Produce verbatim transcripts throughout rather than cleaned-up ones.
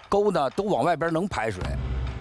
沟呢都往外边能排水。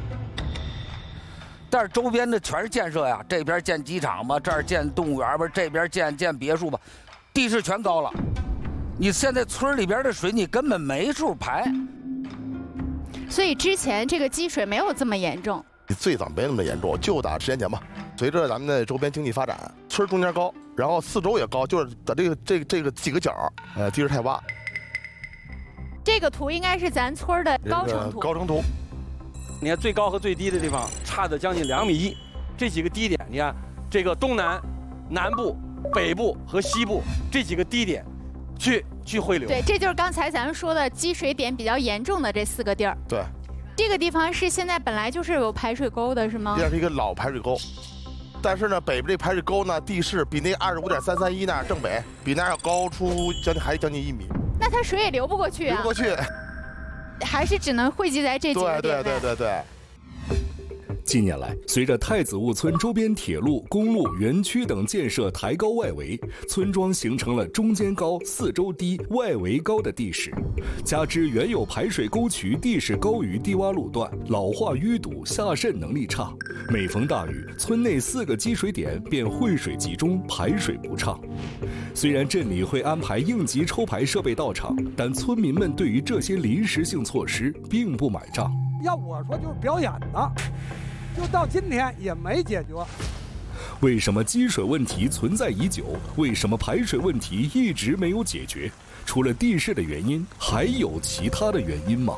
但是周边的全是建设呀，这边建机场吧，这儿建动物园吧，这边建建别墅吧，地势全高了。你现在村里边的水你根本没处排。 所以之前这个积水没有这么严重。 最早没那么严重，就打十年前吧。随着咱们的周边经济发展，村中间高，然后四周也高，就是在这个这个这个几个角，呃，地势太洼。 这个图应该是咱村的高程图。 高程图。 你看最高和最低的地方差的将近两米一，这几个低点，你看这个东南、南部、北部和西部这几个低点，去去汇流。 对，这就是刚才咱们说的积水点比较严重的这四个地儿。 对， 这个地方是现在本来就是有排水沟的，是吗？ 这是一个老排水沟，但是呢，北边这排水沟呢，地势比那二十五点三三一那正北比那要高出将近还将近一米。 那它水也流不过去啊。 流不过去。 还是只能汇集在这几个点。 对对对对对。 近年来，随着太子坞村周边铁路、公路、园区等建设抬高外围，村庄形成了中间高、四周低、外围高的地势。加之原有排水沟渠地势高于低洼路段，老化淤堵，下渗能力差，每逢大雨，村内四个积水点便汇水集中，排水不畅。虽然镇里会安排应急抽排设备到场，但村民们对于这些临时性措施并不买账。 要我说就是表演的，就到今天也没解决。 为什么积水问题存在已久？为什么排水问题一直没有解决？除了地势的原因，还有其他的原因吗？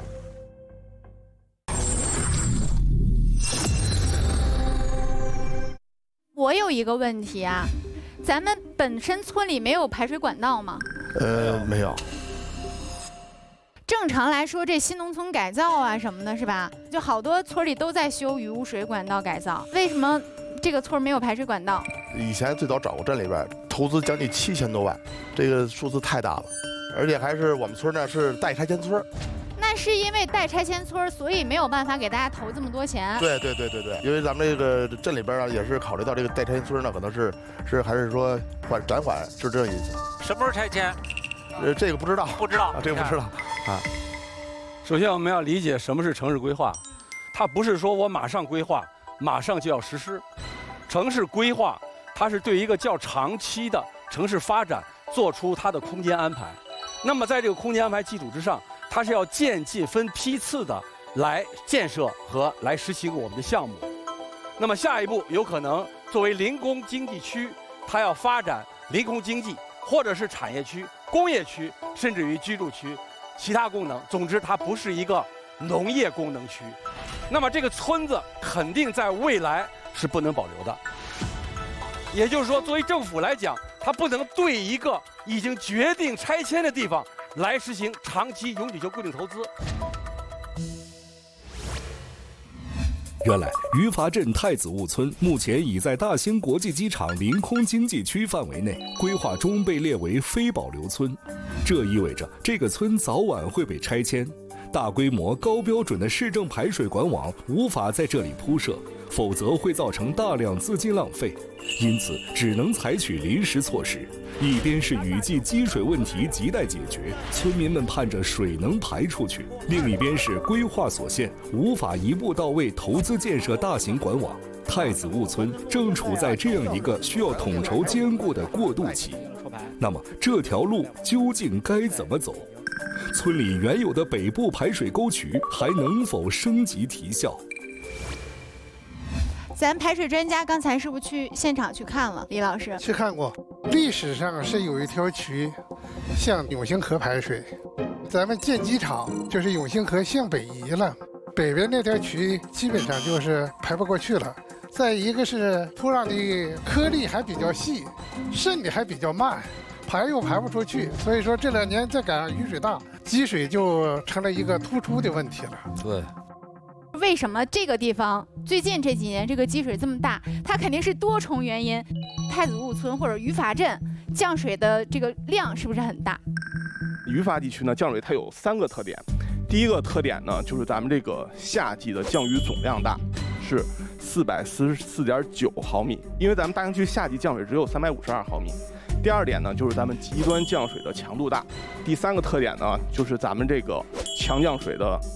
我有一个问题啊，咱们本身村里没有排水管道吗？ 呃，没有。 正常来说，这新农村改造啊什么的，是吧？就好多村里都在修雨污水管道改造，为什么这个村没有排水管道？ 以前最早找过镇里边投资将近七千多万，这个数字太大了，而且还是我们村呢是待拆迁村。 那是因为待拆迁村，所以没有办法给大家投这么多钱。 对对对对对，因为咱们这个镇里边啊也是考虑到这个待拆迁村呢，可能是是还是说缓暂缓，是这个意思。 什么时候拆迁？ 呃，这个不知道， 不知道， 啊、这个不知道啊。 首先，我们要理解什么是城市规划，它不是说我马上规划，马上就要实施。城市规划，它是对一个较长期的城市发展做出它的空间安排。那么，在这个空间安排基础之上，它是要渐进分批次的来建设和来实行我们的项目。那么，下一步有可能作为临工经济区，它要发展临工经济，或者是产业区、工业区，甚至于居住区。其他功能，总之它不是一个农业功能区，那么这个村子肯定在未来是不能保留的。也就是说，作为政府来讲，它不能对一个已经决定拆迁的地方来实行长期永久性固定投资。 原来，于法镇太子坞村目前已在大兴国际机场临空经济区范围内，规划中被列为非保留村。这意味着这个村早晚会被拆迁，大规模、高标准的市政排水管网无法在这里铺设，否则会造成大量资金浪费。因此，只能采取临时措施。一边是雨季积水问题亟待解决，村民们盼着水能排出去；另一边是规划所限，无法一步到位投资建设大型管网。太子坞村正处在这样一个需要统筹兼顾的过渡期。那么，这条路究竟该怎么走？村里原有的北部排水沟渠还能否升级提效？ 咱排水专家刚才是不是去现场去看了？李老师去看过，历史上是有一条渠向永兴河排水，咱们建机场就是永兴河向北移了，北边那条渠基本上就是排不过去了。再一个是土壤的颗粒还比较细，渗的还比较慢，排又排不出去，所以说这两年再赶上雨水大，积水就成了一个突出的问题了。 对。 为什么这个地方最近这几年这个积水这么大？它肯定是多重原因。太子坞村或者于法镇降水的这个量是不是很大？ 于法地区呢，降水它有三个特点。第一个特点呢，就是咱们这个夏季的降雨总量大，是四百四十四点九毫米，因为咱们大兴区夏季降水只有三百五十二毫米。第二点呢，就是咱们极端降水的强度大。第三个特点呢，就是咱们这个强降水的